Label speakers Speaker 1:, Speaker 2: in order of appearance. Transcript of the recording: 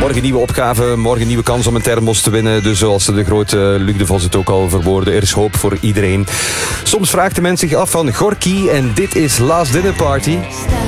Speaker 1: Morgen nieuwe opgave, morgen nieuwe kans om een thermos te winnen. Dus zoals de grote Luc de Vos het ook al verwoordde, er is hoop voor iedereen. Soms vraagt de mens zich af van Gorky en dit is Last Dinner Party.